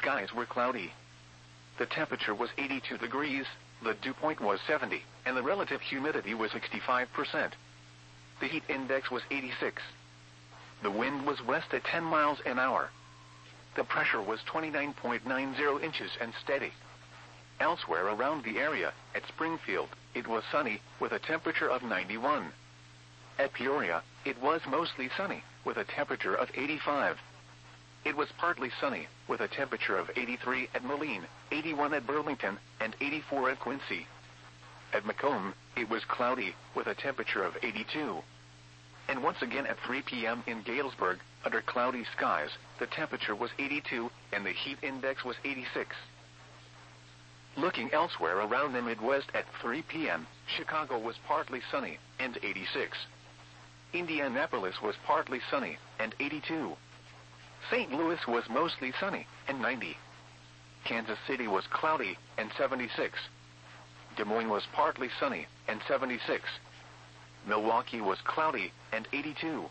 skies were cloudy. The temperature was 82 degrees, the dew point was 70, and the relative humidity was 65%. The heat index was 86. The wind was west at 10 miles an hour. The pressure was 29.90 inches and steady. Elsewhere around the area, at Springfield, it was sunny, with a temperature of 91. At Peoria, it was mostly sunny, with a temperature of 85. It was partly sunny, with a temperature of 83 at Moline, 81 at Burlington, and 84 at Quincy. At Macomb, it was cloudy, with a temperature of 82. And once again at 3 p.m. in Galesburg, under cloudy skies, the temperature was 82, and the heat index was 86. Looking elsewhere around the Midwest at 3 p.m., Chicago was partly sunny, and 86. Indianapolis was partly sunny, and 82. St. Louis was mostly sunny, and 90. Kansas City was cloudy, and 76. Des Moines was partly sunny, and 76. Milwaukee was cloudy, and 82.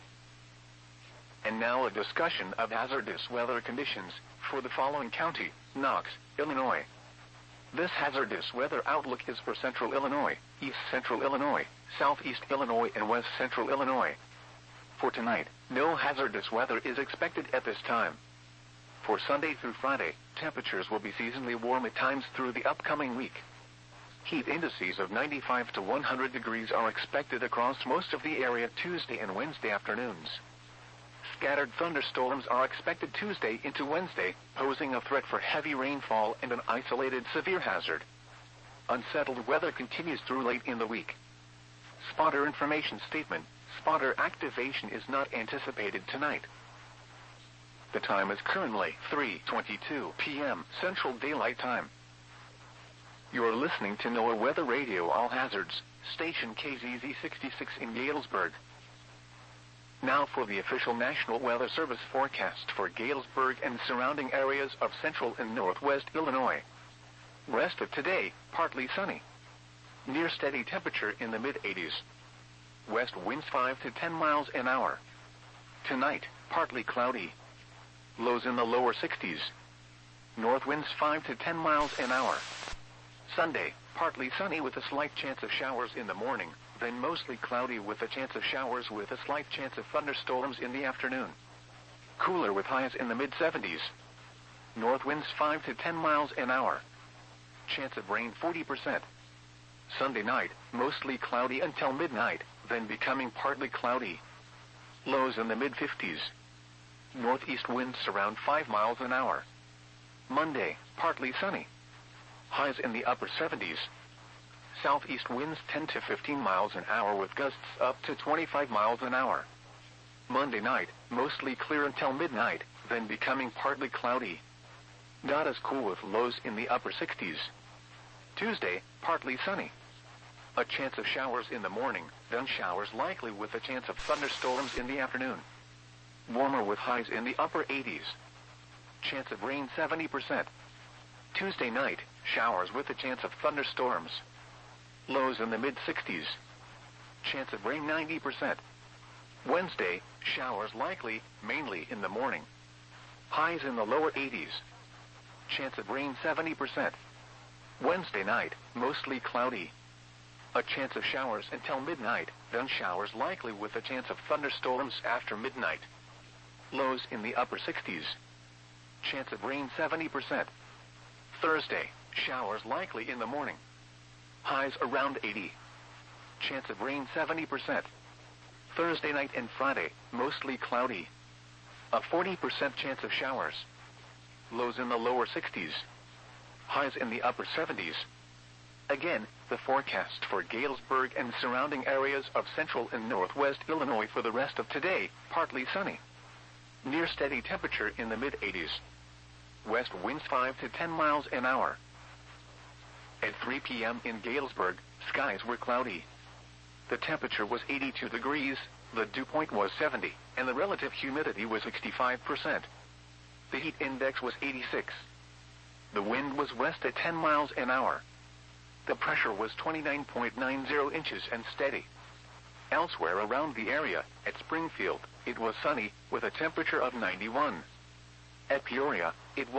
And now a discussion of hazardous weather conditions for the following county: Knox, Illinois. This hazardous weather outlook is for central Illinois, east central Illinois, southeast Illinois, and west central Illinois. For tonight, no hazardous weather is expected at this time. For Sunday through Friday, temperatures will be seasonally warm at times through the upcoming week. Heat indices of 95 to 100 degrees are expected across most of the area Tuesday and Wednesday afternoons. Scattered thunderstorms are expected Tuesday into Wednesday, posing a threat for heavy rainfall and an isolated severe hazard. Unsettled weather continues through late in the week. Spotter information statement: spotter activation is not anticipated tonight. The time is currently 3:22 p.m. Central Daylight Time. You're listening to NOAA Weather Radio All Hazards, station KZZ 66 in Galesburg. Now for the official National Weather Service forecast for Galesburg and surrounding areas of central and northwest Illinois. Rest of today, partly sunny. Near steady temperature in the mid-80s. West winds 5 to 10 miles an hour. Tonight, partly cloudy. Lows in the lower 60s. North winds 5 to 10 miles an hour. Sunday, partly sunny with a slight chance of showers in the morning, then mostly cloudy with a chance of showers with a slight chance of thunderstorms in the afternoon. Cooler with highs in the mid-70s. North winds 5 to 10 miles an hour. Chance of rain 40%. Sunday night, mostly cloudy until midnight, then becoming partly cloudy. Lows in the mid-50s. Northeast winds around 5 miles an hour. Monday, partly sunny. Highs in the upper 70s. Southeast winds 10 to 15 miles an hour with gusts up to 25 miles an hour. Monday night, mostly clear until midnight, then becoming partly cloudy. Not as cool with lows in the upper 60s. Tuesday, partly sunny. A chance of showers in the morning, then showers likely with a chance of thunderstorms in the afternoon. Warmer with highs in the upper 80s. Chance of rain 70%. Tuesday night, showers with a chance of thunderstorms. Lows in the mid-60s. Chance of rain 90%. Wednesday, showers likely, mainly in the morning. Highs in the lower 80s. Chance of rain 70%. Wednesday night, mostly cloudy. A chance of showers until midnight, then showers likely with a chance of thunderstorms after midnight. Lows in the upper 60s. Chance of rain 70%. Thursday, showers likely in the morning. Highs around 80. Chance of rain 70%. Thursday night and Friday, mostly cloudy. A 40% chance of showers. Lows in the lower 60s. Highs in the upper 70s. Again, the forecast for Galesburg and surrounding areas of central and northwest Illinois for the rest of today, partly sunny. Near steady temperature in the mid-80s. West winds 5 to 10 miles an hour. At 3 p.m. in Galesburg, skies were cloudy. The temperature was 82 degrees, the dew point was 70, and the relative humidity was 65%. The heat index was 86. The wind was west at 10 miles an hour. The pressure was 29.90 inches and steady. Elsewhere around the area, at Springfield, it was sunny, with a temperature of 91. At Peoria, it was